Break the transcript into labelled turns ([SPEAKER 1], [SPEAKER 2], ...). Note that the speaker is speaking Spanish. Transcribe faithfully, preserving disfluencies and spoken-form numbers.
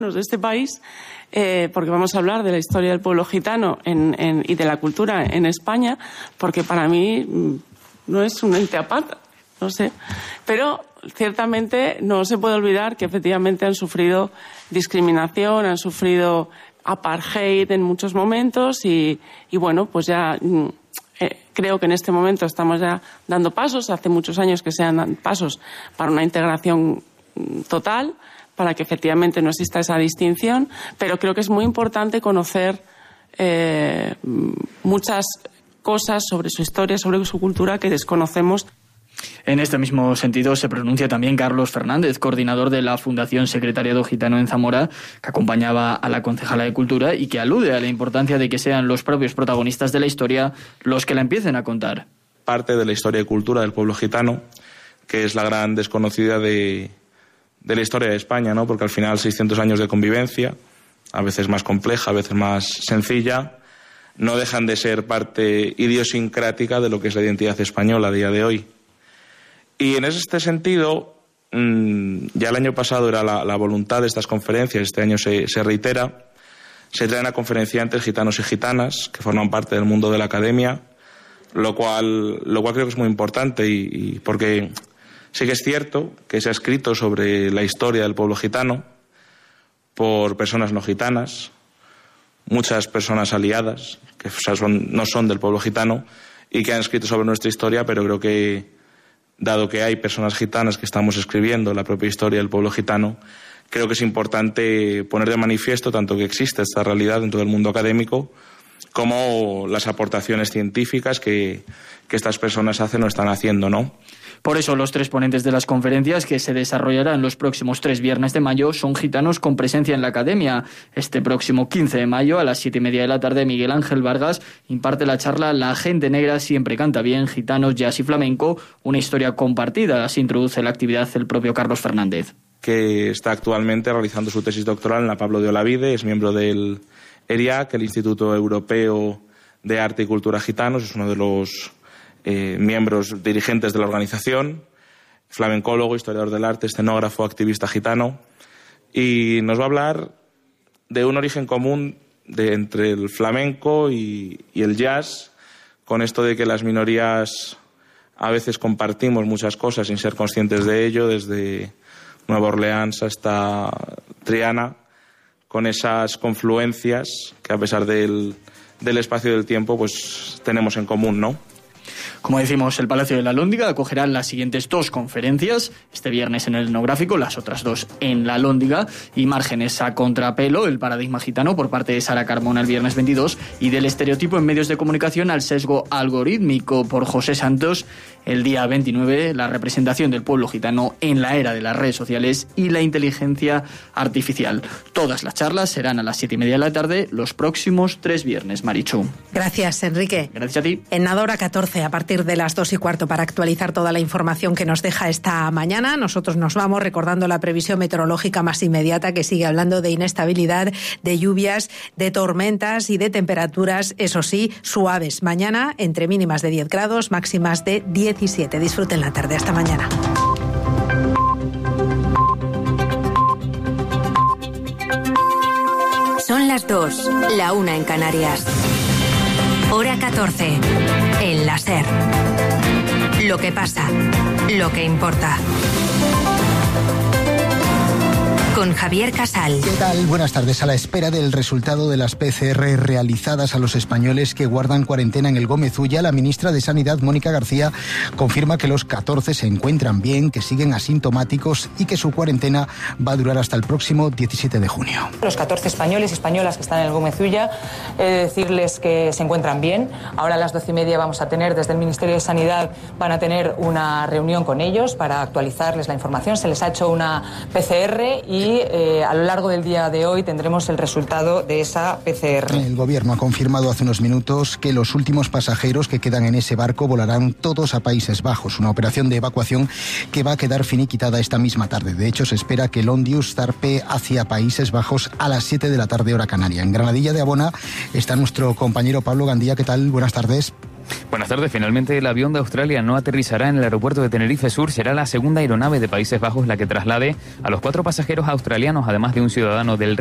[SPEAKER 1] de este país, eh, porque vamos a hablar de la historia del pueblo gitano en, en, y de la cultura en España, porque para mí no es un ente aparte, no sé, pero ciertamente no se puede olvidar que efectivamente han sufrido discriminación, han sufrido apartheid en muchos momentos y, y bueno, pues ya eh, creo que en este momento estamos ya dando pasos, hace muchos años que se dan pasos para una integración total, para que efectivamente no exista esa distinción, pero creo que es muy importante conocer eh, muchas cosas sobre su historia, sobre su cultura que desconocemos.
[SPEAKER 2] En este mismo sentido se pronuncia también Carlos Fernández, coordinador de la Fundación Secretariado Gitano en Zamora, que acompañaba a la concejala de Cultura y que alude a la importancia de que sean los propios protagonistas de la historia los que la empiecen a contar.
[SPEAKER 3] Parte de la historia y cultura del pueblo gitano, que es la gran desconocida de... de la historia de España, ¿no? Porque al final seiscientos años de convivencia, a veces más compleja, a veces más sencilla, no dejan de ser parte idiosincrática de lo que es la identidad española a día de hoy. Y en este sentido, mmm, ya el año pasado era la, la voluntad de estas conferencias, este año se, se reitera, se traen a conferenciantes gitanos y gitanas que forman parte del mundo de la academia, lo cual, lo cual creo que es muy importante y, y porque... sí que es cierto que se ha escrito sobre la historia del pueblo gitano por personas no gitanas, muchas personas aliadas, que son, no son del pueblo gitano, y que han escrito sobre nuestra historia, pero creo que, dado que hay personas gitanas que estamos escribiendo la propia historia del pueblo gitano, creo que es importante poner de manifiesto tanto que existe esta realidad en todo el mundo académico, como las aportaciones científicas que, que estas personas hacen o están haciendo, ¿no?
[SPEAKER 2] Por eso los tres ponentes de las conferencias que se desarrollarán los próximos tres viernes de mayo son gitanos con presencia en la academia. Este próximo quince de mayo a las siete y media de la tarde Miguel Ángel Vargas imparte la charla La gente negra siempre canta bien, gitanos, jazz y flamenco, una historia compartida. Así introduce la actividad el propio Carlos Fernández.
[SPEAKER 3] Que está actualmente realizando su tesis doctoral en la Pablo de Olavide, es miembro del E R I A C, el Instituto Europeo de Arte y Cultura Gitanos, es uno de los Eh, miembros dirigentes de la organización, flamencólogo, historiador del arte, escenógrafo, activista gitano, y nos va a hablar de un origen común de, entre el flamenco y, y el jazz, con esto de que las minorías a veces compartimos muchas cosas sin ser conscientes de ello, desde Nueva Orleans hasta Triana, con esas confluencias que a pesar del, del espacio y del tiempo pues tenemos en común, ¿no?
[SPEAKER 2] Como decimos, el Palacio de la Alhóndiga acogerá las siguientes dos conferencias, este viernes en el Etnográfico, las otras dos en la Alhóndiga, y Márgenes a contrapelo, el paradigma gitano, por parte de Sara Carmona el viernes veintidós, y del estereotipo en medios de comunicación al sesgo algorítmico, por José Santos, el día veintinueve, la representación del pueblo gitano en la era de las redes sociales y la inteligencia artificial. Todas las charlas serán a las siete y media de la tarde los próximos tres viernes, Marichu.
[SPEAKER 4] Gracias, Enrique.
[SPEAKER 2] Gracias a ti.
[SPEAKER 4] En nada hora catorce, a partir de las dos y cuarto, para actualizar toda la información que nos deja esta mañana. Nosotros nos vamos recordando la previsión meteorológica más inmediata, que sigue hablando de inestabilidad, de lluvias, de tormentas y de temperaturas, eso sí, suaves. Mañana entre mínimas de diez grados, máximas de diecisiete. Disfruten la tarde. Hasta mañana.
[SPEAKER 5] Son las dos, la una en Canarias. Hora catorce, en la SER. Lo que pasa, lo que importa. Con Javier Casal.
[SPEAKER 6] ¿Qué tal? Buenas tardes. A la espera del resultado de las P C R realizadas a los españoles que guardan cuarentena en el Gómez Ulla, la ministra de Sanidad, Mónica García, confirma que los catorce se encuentran bien, que siguen asintomáticos y que su cuarentena va a durar hasta el próximo diecisiete de junio.
[SPEAKER 7] Los catorce españoles y españolas que están en el Gómez Ulla, he de decirles que se encuentran bien. Ahora a las doce y media vamos a tener, desde el Ministerio de Sanidad, van a tener una reunión con ellos para actualizarles la información. Se les ha hecho una P C R y Y eh, a lo largo del día de hoy tendremos el resultado de esa P C R.
[SPEAKER 6] El gobierno ha confirmado hace unos minutos que los últimos pasajeros que quedan en ese barco volarán todos a Países Bajos, una operación de evacuación que va a quedar finiquitada esta misma tarde. De hecho, se espera que el Ondius zarpe hacia Países Bajos a las siete de la tarde, hora canaria. En Granadilla de Abona está nuestro compañero Pablo Gandía. ¿Qué tal? Buenas tardes.
[SPEAKER 8] Buenas tardes. Finalmente el avión de Australia no aterrizará en el aeropuerto de Tenerife Sur. Será la segunda aeronave de Países Bajos la que traslade a los cuatro pasajeros australianos, además de un ciudadano del